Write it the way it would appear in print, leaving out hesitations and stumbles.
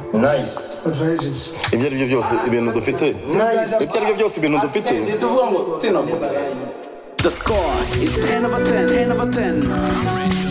Nice. ibyo ari byo byose ibintu dufite ibyo ari byo byose ibintu dufite The score is 10 over 10, 10 over 10.